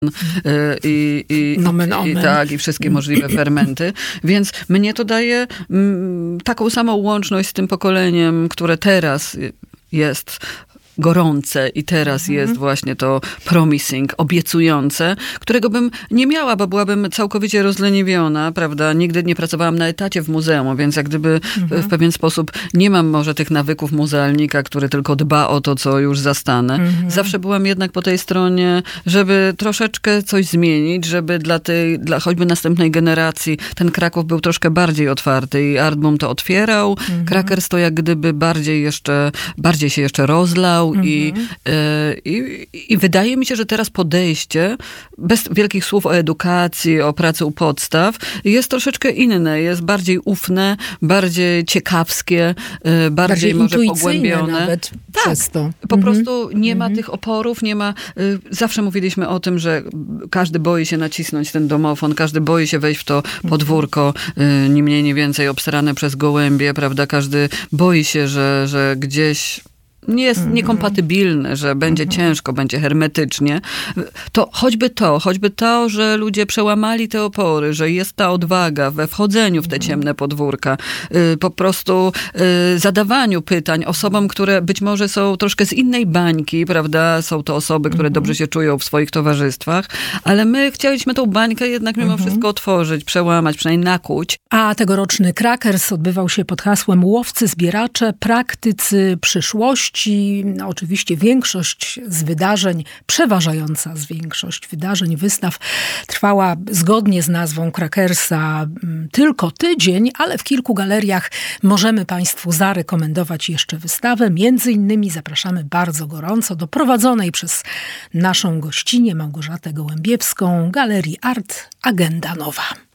i wszystkie możliwe fermenty. Więc mnie to daje taką samą łączność z tym pokoleniem, które teraz jest gorące i teraz jest właśnie to promising, obiecujące, którego bym nie miała, bo byłabym całkowicie rozleniwiona, prawda? Nigdy nie pracowałam na etacie w muzeum, więc jak gdyby w pewien sposób nie mam może tych nawyków muzealnika, który tylko dba o to, co już zastanę. Zawsze byłam jednak po tej stronie, żeby troszeczkę coś zmienić, żeby dla choćby następnej generacji ten Kraków był troszkę bardziej otwarty i Artboom to otwierał. Krakers to jak gdyby bardziej się jeszcze rozlał. I wydaje mi się, że teraz podejście, bez wielkich słów o edukacji, o pracy u podstaw, jest troszeczkę inne, jest bardziej ufne, bardziej ciekawskie, bardziej może pogłębione. Nawet przez to. Po prostu nie ma tych oporów, nie ma... Zawsze mówiliśmy o tym, że każdy boi się nacisnąć ten domofon, każdy boi się wejść w to podwórko, ni mniej, ni więcej obsrane przez gołębie, prawda? Każdy boi się, że gdzieś nie jest niekompatybilne, że będzie ciężko, będzie hermetycznie. To choćby to, że ludzie przełamali te opory, że jest ta odwaga we wchodzeniu w te ciemne podwórka, po prostu zadawaniu pytań osobom, które być może są troszkę z innej bańki, prawda? Są to osoby, które dobrze się czują w swoich towarzystwach, ale my chcieliśmy tą bańkę jednak mimo wszystko otworzyć, przełamać, przynajmniej nakuć. A tegoroczny Krakers odbywał się pod hasłem Łowcy, zbieracze, praktycy przyszłości. Oczywiście większość z wydarzeń, przeważająca większość wydarzeń, wystaw trwała zgodnie z nazwą Krakersa tylko tydzień, ale w kilku galeriach możemy Państwu zarekomendować jeszcze wystawę. Między innymi zapraszamy bardzo gorąco do prowadzonej przez naszą gościnię Małgorzatę Gołębiewską Galerii Art Agenda Nowa.